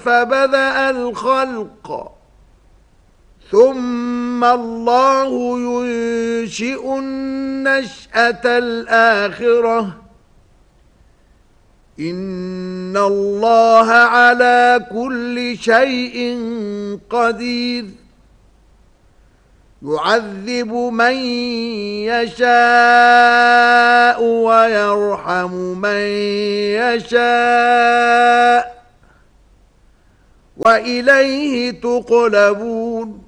كيف بدأ الخلق ثم الله ينشئ النشأة الآخرة إن الله على كل شيء قدير يعذب من يشاء ويرحم من يشاء وإليه تقلبون